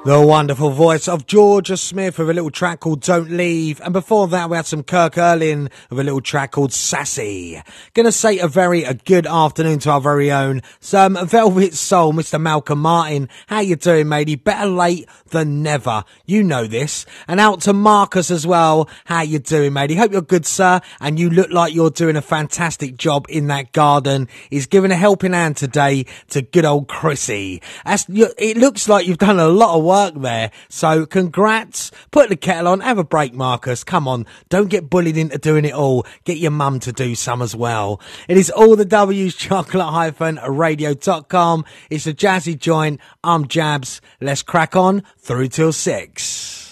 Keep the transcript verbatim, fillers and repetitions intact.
The wonderful voice of Georgia Smith with a little track called Don't Leave. And before that, we had some Kirk Erlin with a little track called Sassy. Gonna say a very a good afternoon to our very own some Velvet Soul, Mister Malcolm Martin. How you doing, matey? Better late than never. You know this. And out to Marcus as well. How you doing, matey? Hope you're good, sir. And you look like you're doing a fantastic job in that garden. He's giving a helping hand today to good old Chrissy. That's, it looks like you've done a lot of work there, so congrats. Put the kettle on, have a break, Marcus. Come on, don't get bullied into doing it all. Get your mum to do some as well. It is all the W's, chocolate radio dot com. It's a jazzy joint. I'm Jabs. Let's crack on through till six.